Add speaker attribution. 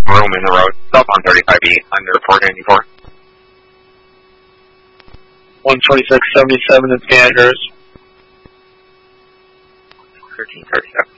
Speaker 1: room in the road. South on 35E, under 494.
Speaker 2: 126.77 is Ganders.
Speaker 1: 1337.